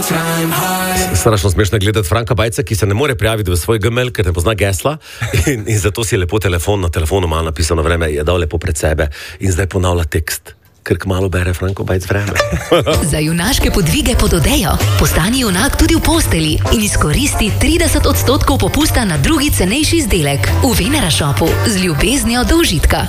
Strašno smešno je gledati Franka Bajca, ki se ne more prijaviti v svoj Gmail, ker ne pozna gesla in zato si je lepo na telefonu malo napisano vreme, je dal lepo pred sebe in zdaj ponavlja tekst. Ker kmalu bere Franko Bajc vreme. Za junaške podvige pod odejo postani junak tudi v posteli in izkoristi 30% popusta na drugi cenejši izdelek v Venera Shopu z ljubeznijo do užitka.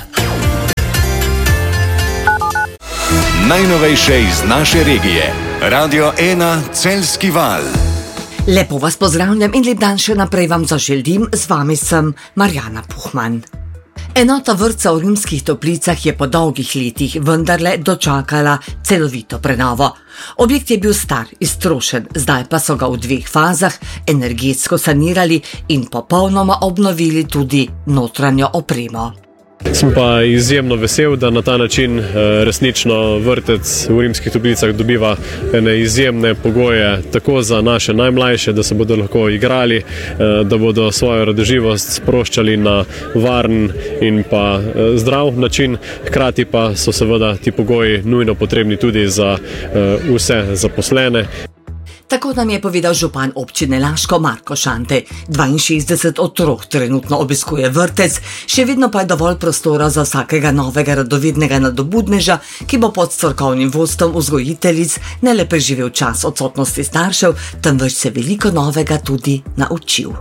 Najnovejše iz naše regije. Radio 1 Celjski val. Lepo vas pozdravljam in lep dan še naprej vam zaželim, z vami sem Marjana Puhman. Enota vrtca v Rimskih Toplicah je po dolgih letih vendarle dočakala celovito prenovo. Objekt je bil star, iztrošen, zdaj pa so ga v 2 fazah energetsko sanirali in popolnoma obnovili tudi notranjo opremo. Sem pa izjemno vesel, da na ta način resnično vrtec v Rimskih Toplicah dobiva ene izjemne pogoje tako za naše najmlajše, da se bodo lahko igrali, da bodo svojo radoživost sproščali na varen in pa zdrav način, hkrati pa so seveda ti pogoji nujno potrebni tudi za vse zaposlene. Tako nam je povedal župan občine Laško Marko Šante. 62 otrok trenutno obiskuje vrtec, še vedno pa je dovolj prostora za vsakega novega radovednega nadobudneža, ki bo pod strokovnim vodstvom vzgojiteljic ne le preživel čas odsotnosti staršev, temveč se veliko novega tudi naučil.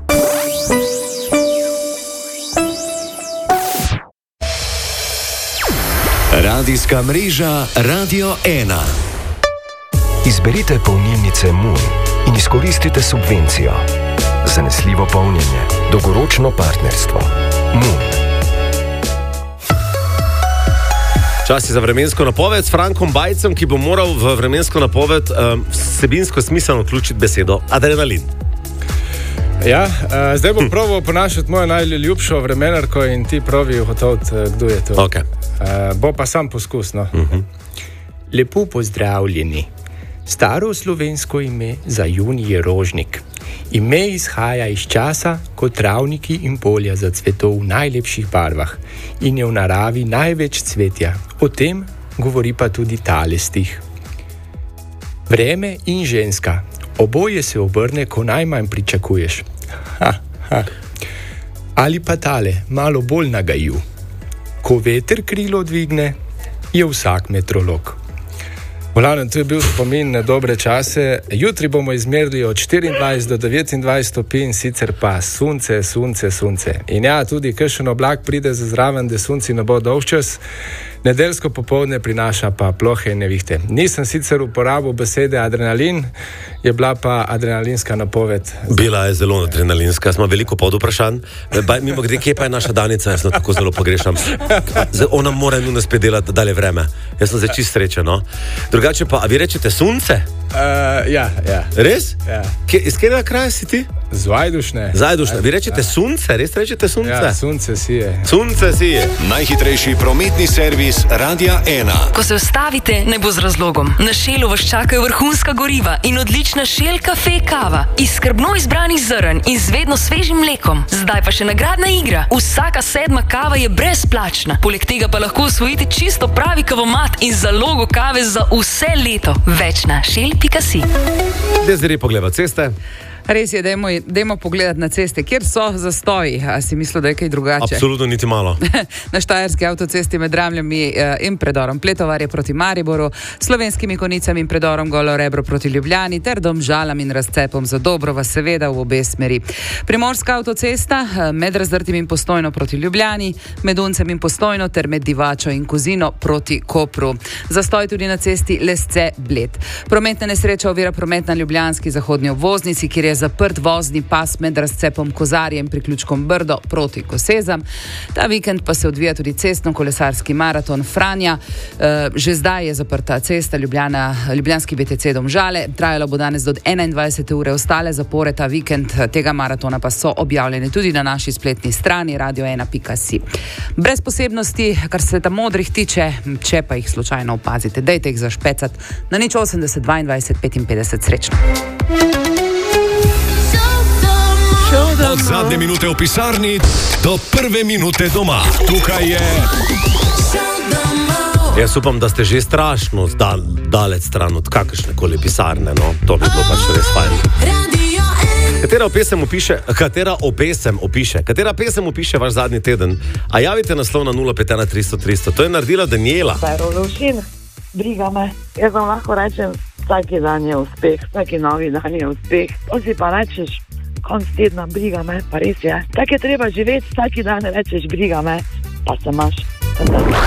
Radijska mreža Radio 1. Izberite polnilnice Moon in izkoristite subvencijo. Zanesljivo polnjenje, dolgoročno partnerstvo. Moon. Čas je za vremensko napoved s Frankom Bajcem, ki bo moral v vremensko napoved vsebinsko smiselno vključiti besedo adrenalin. Ja, zdaj bom probal ponašati mojo najljubšo vremenarko in ti probi ugotoviti, kdo je to. Okay. Bo pa sam poskus, no. Lepo pozdravljeni. Staro slovensko ime za junij je rožnik. Ime izhaja iz časa, ko travniki in polja zacveto v najlepših barvah in je v naravi največ cvetja. O tem govori pa tudi tale stih. Vreme in ženska, oboje se obrne, ko najmanj pričakuješ. Ali pa tale, malo bolj nagajiv. Ko veter krilo dvigne, je vsak metrolog. Glavnem, to je bil spomin na dobre čase. Jutri bomo izmerili od 24 do 29 stopinj, sicer pa sunce. In ja, tudi kakšen oblak pride za zraven, da sunci ne bo dolgčas. Nedeljsko popoldne prinaša pa plohe in nevihte. Nisem sicer uporabil besede adrenalin, je bila pa adrenalinska napoved. Bila je zelo adrenalinska, smo veliko podvprašanj. Mimo grede, kje pa je naša Danica, jaz tako zelo pogrešam. Ona mora nujno spet delati dalje vreme. Jaz sem zdaj čist srečen, no? Drugače pa, a vi rečete sunce? Ja. Res? Ja. Iz katerega kraja si ti? Z Vajdušne. Vi rečete sunce? Res rečete sunce? Ja, sunce sije. Sunce sije. Najhitrejši prometni servis Radia 1. Ko se ustavite, ne bo z razlogom. Na Šelu vas čakajo vrhunska goriva in odlična Shell Cafe kava iz skrbno izbranih zrn in z vedno svežim mlekom. Zdaj pa še nagradna igra. Vsaka 7. kava je brezplačna. Poleg tega pa lahko osvojite čisto pravi kavomat in zalogo kave za vse leto. Več na shell.si. Zdaj pogledaj ceste. Res je, dajmo pogledati na ceste, kjer so zastoji. A si mislil, da je kaj drugače? Absolutno niti malo. Na Štajerski avtocesti med Dramljami in predorom Pletovarje proti Mariboru, Slovenskimi Konicami in predorom Golo Rebro proti Ljubljani ter Domžalam in razcepom za Dobrova, seveda v obe smeri. Primorska avtocesta med Razdrtim in Postojno proti Ljubljani, med Uncem in Postojno ter med Divačo in Kozino proti Kopru. Zastoj tudi na cesti Lesce-Bled. Prometna nesreča ovira promet na ljubljanski zahodni obvoznici, kjer je zaprt vozni pas med razcepom Kozarje in priključkom Brdo proti Kosezam. Ta vikend pa se odvija tudi cestno-kolesarski maraton Franja. Že zdaj je zaprta cesta Ljubljanski BTC Domžale. Trajalo bo danes do 21. ure. Ostale zapore ta vikend tega maratona pa so objavljene tudi na naši spletni strani radio1.si. Brez posebnosti, kar se ta modrih tiče, če pa jih slučajno opazite, dajte jih zašpecati na 080 22 55. Srečno. Od zadnje minute v pisarni do prve minute doma. Tukaj je... Jaz upam, da ste že strašno daleč stran od kakršnekoli pisarne, no, to bi bilo pač res fajn. Katera pesem opiše vaš zadnji teden? A javite naslov na 051 300 300. To je naredila Daniela. Lušin, briga me. Jaz vam lahko rečem, vsaki dan je uspeh, vsaki novi dan je uspeh. To si pa rečeš, konc tedna, briga me, pa res je. Tako je treba živeti, vsaki dan rečeš, briga me, pa se imaš.